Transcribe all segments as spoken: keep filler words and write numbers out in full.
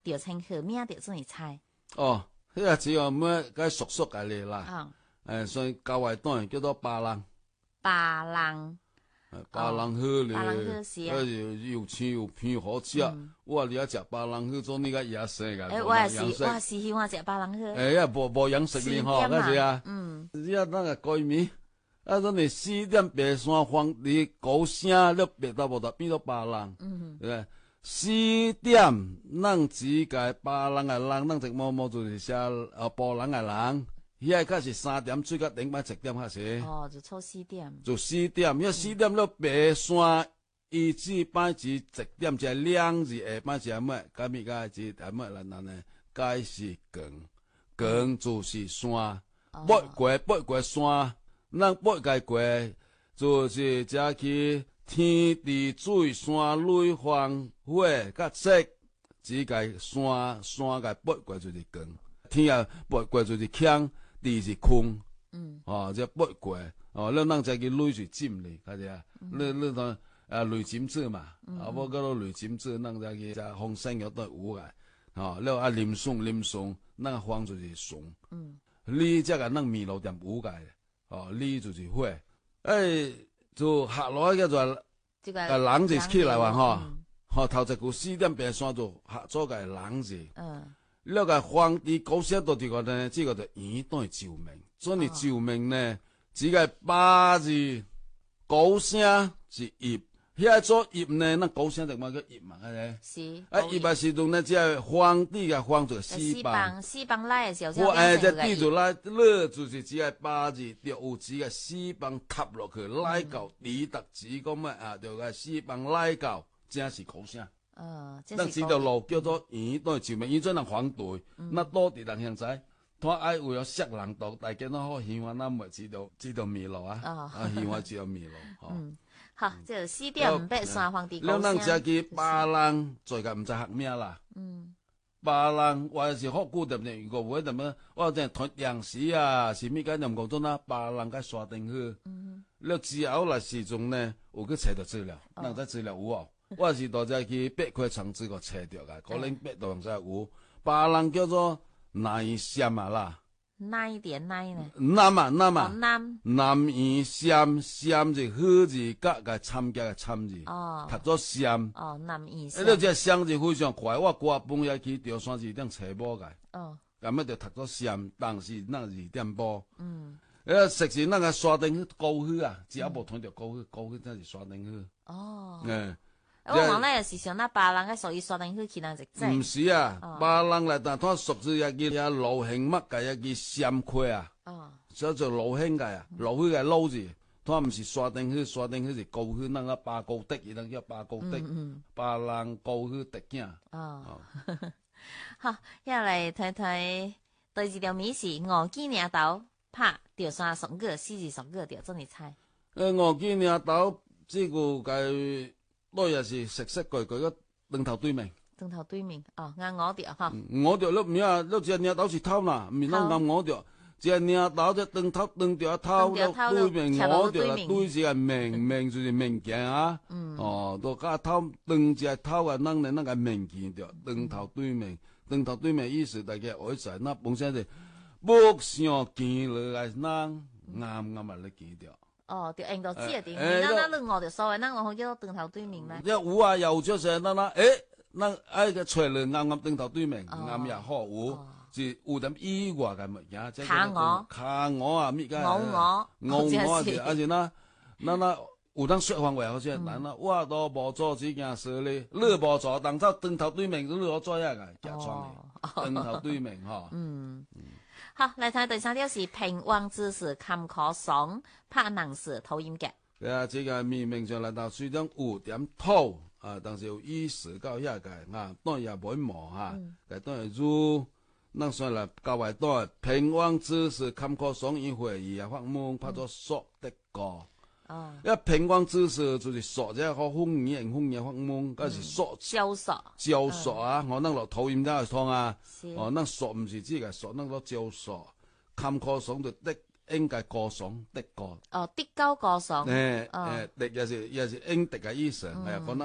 就称好名就做你猜。 哦，迄个只有咩该叔叔家哩啦。 啊、 诶，所以郊外当然叫做巴郎。 巴郎。 巴郎好咧， 巴郎好是啊， 又又青又偏好食。 嗯、 我哩啊食巴郎好，做你个野生个， 诶，我也是，我也是喜欢食巴郎好。 诶，呀，无无养殖哩吼，嗰是啊。 嗯， 你啊，那个改名，啊，咱你四点白山荒伫高声，你白到无得变到巴郎。嗯，对。四点，咱只个巴郎个人，咱只某某就是写呃波人个人。遐个是三点水到顶摆七点开始。 哦，就错四点。 就四点，遐四点了白山一字摆字一点一两字下摆是么？甲物甲字下么来咱呢？该是光，光就是山，八过八过山，咱八个过就是遮去天地水山雷风火甲色，只个山山个八过就是光，天啊八过就是强。地是空，嗯，哦，这八过，哦，咱咱再去累是浸哩，看见啊？你你当啊累浸子嘛，啊，无嗰个累浸子，咱再去在风生药都有个，哦，了啊淋霜淋霜，咱风就是霜，嗯，你这个咱米路店有个，哦，你就是火，诶，就下落叫做这个啊人就起来哇吼，吼头一句四点白山就下做个人字，嗯。了个皇帝高声到这个呢，这个就圆等于救命，所以救命呢，这个八字高声是叶，遐做叶呢，那高声就嘛叫叶嘛，係是。 啊，葉嘅時陣呢，即係皇帝嘅皇就西邦，西邦來嘅時候， 我誒，即係地就來，咧就是只係八字，就有只嘅西邦塌落去，來到李特子咁咩啊，就個西邦來到，正是高聲。 呃， 咱这条路叫做圆，都是就命，圆做人反对，那多啲人现在，他爱为了识人道，大家都好希望咱咪知道知道迷路啊，啊希望知道迷路。 嗯，好，即係四點五百三皇帝高聲。 了，咱只去巴人做個唔知學咩啦。嗯，巴人我是學古點點，如果會點樣，我真係央視啊，是咩間人講咗啦，巴人嘅刷定去。嗯，了之後來時鐘呢，有去查到資料，咱只資料有哦。我是到只去八塊廠子個查到個，可能八度才有。巴人叫做南山啊啦。 哪一點哪呢？ 南啊南啊。 南。 南園山山字好字甲個參加個參字。哦。讀做山。 哦，南園山。 誒，你只山字非常快，我掛半夜去調山字點查某個。哦。咁咪就讀做山，但是咱二點半。嗯。誒，實時咱個刷定去高去啊，只要無通着高去，高去真是刷定去。哦。誒。 我往那也是想那巴人嘅屬於刷定去其他只仔。 唔是啊，巴人嚟但他屬於一個老興乜嘅一個山區啊。哦。叫做老興嘅啊，老興嘅老字，他唔是刷定去，刷定去是高去，那個巴高的，伊能叫巴高的，巴人高去的囝。哦。 好，一嚟睇睇第二條美食，鵝記領豆拍條山十個，四至十個條，真係猜。 誒，鵝記領豆這個嘅。我也是食食句句個兩頭對面， 兩頭對面哦，啱我條哈， 我條碌面啊，碌只領豆是頭啦，唔係啱我條，只領豆只兩頭兩條頭碌對面，我條啦對只係明明就是明鏡啊，哦，都加頭兩只頭啊，咱咧咱個明鏡條，兩頭對面，兩頭對面意思大家愛在那本身是木上見落來，咱啱啱啊你見條。 哦，條印度紙係點？嗱嗱，你我條所謂，嗱我好叫對頭對面咩？ 一有啊，有咗成嗱嗱，誒，嗱誒個材料啱啱對頭對面，啱也好有，是有點意外嘅物件，即係卡我， 卡我啊，咩嘅？ 我我， 我我啊，而且嗱，嗱嗱有當說話話好似，嗱嗱我都無做這件事咧，你無做，當初對頭對面，你我做一個假裝嘅，對頭對面嗬。嗯。 好，嚟睇第三條是平旺之時坎坷爽，拍能時討厭嘅。 係啊，這個明明上嚟到雖然有點土啊，但是有意思到遐個啊，當然也唔會磨嚇，但當然如咱算來教外當平旺之時坎坷爽，因會伊啊發夢拍做索的歌。哦，一平旺之時就是索，即係好風雨風雨發夢，嗰是索。 焦索。焦索啊！我咱落討厭得係湯啊！哦，咱索唔是只個索，咱落焦索，坎坷爽就的應該過爽的過。 哦，的高過爽。 誒誒，的也是也是應的嘅意思，係講啦。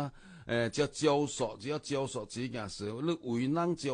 诶，叫招数，只要招数只件事，你为人招